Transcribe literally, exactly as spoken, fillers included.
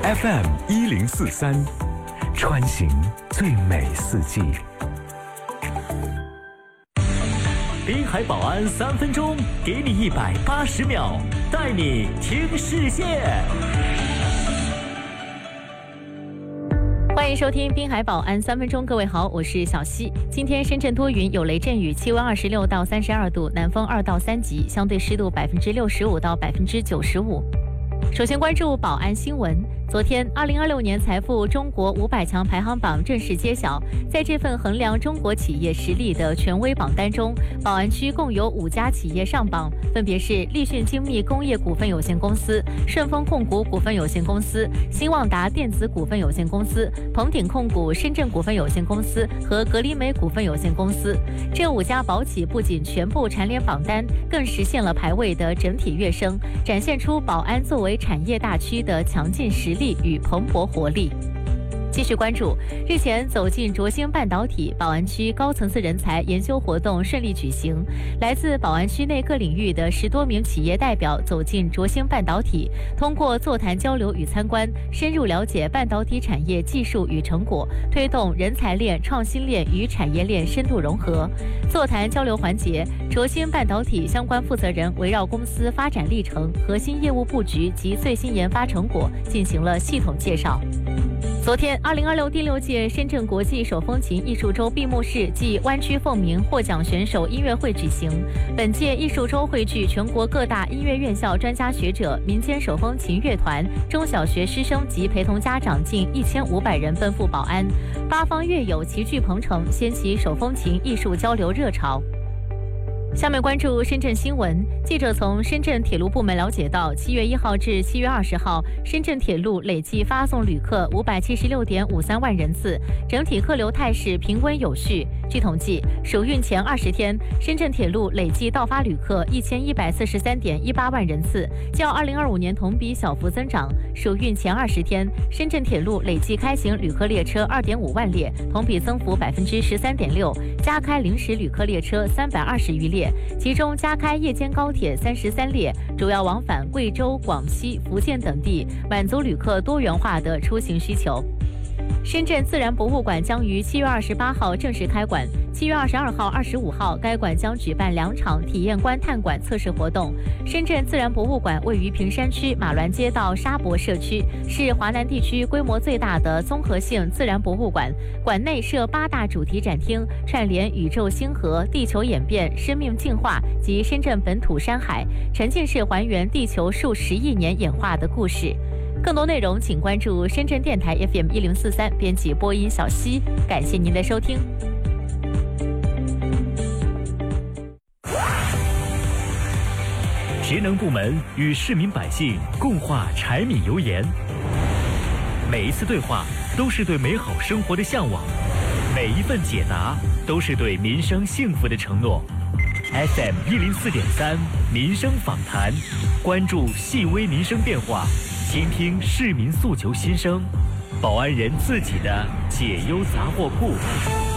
F M 一零四三，穿行最美四季。 滨海保安三分钟，给你一百八十秒，带你听世界。 欢迎收听滨海保安三分钟，各位好，我是小溪。今天深圳多云，有雷阵雨，气温二十六到三十二度，南风二到三级，相对湿度百分之六十五到百分之九十五。首先关注保安新闻。昨天，二零二六年财富中国五百强排行榜正式揭晓。在这份衡量中国企业实力的权威榜单中，宝安区共有五家企业上榜，分别是立讯精密工业股份有限公司、顺丰控股股份有限公司、新旺达电子股份有限公司、鹏鼎控股深圳股份有限公司和格力美股份有限公司。这五家宝企不仅全部蝉联榜单，更实现了排位的整体跃升，展现出宝安作为产业大区的强劲实力与蓬勃活力。继续关注，日前走进卓星半导体宝安区高层次人才研修活动顺利举行，来自宝安区内各领域的十多名企业代表走进卓星半导体，通过座谈交流与参观，深入了解半导体产业技术与成果，推动人才链、创新链与产业链深度融合。座谈交流环节，卓星半导体相关负责人围绕公司发展历程、核心业务布局及最新研发成果进行了系统介绍。昨天，二零二六第六届深圳国际手风琴艺术周闭幕式暨湾区凤鸣获奖选手音乐会举行。本届艺术周汇聚全国各大音乐院校专家学者、民间手风琴乐团、中小学师生及陪同家长近一千五百人奔赴宝安，八方乐友齐聚鹏城，掀起手风琴艺术交流热潮。下面关注深圳新闻。记者从深圳铁路部门了解到，七月一号至七月二十号，深圳铁路累计发送旅客五百七十六点五三万人次，整体客流态势平稳有序。据统计，暑运前二十天，深圳铁路累计到发旅客一千一百四十三点一八万人次，较二零二五年同比小幅增长。暑运前二十天，深圳铁路累计开行旅客列车二点五万列，同比增幅百分之十三点六，加开临时旅客列车三百二十余列。其中加开夜间高铁三十三列，主要往返贵州、广西、福建等地，满足旅客多元化的出行需求。深圳自然博物馆将于七月二十八号正式开馆，七月二十二号、二十五号，该馆将举办两场体验观探馆测试活动。深圳自然博物馆位于坪山区马峦街道沙博社区，是华南地区规模最大的综合性自然博物馆。馆内设八大主题展厅，串联宇宙星河、地球演变、生命进化及深圳本土山海，沉浸式还原地球数十亿年演化的故事。更多内容请关注深圳电台 F M 一零四三，编辑播音小溪。感谢您的收听。 职能部门与市民百姓共话柴米油盐，每一次对话都是对美好生活的向往，每一份解答都是对民生幸福的承诺。F M 一零四点三民生访谈，关注细微民生变化，倾听市民诉求心声，保安人自己的解忧杂货铺。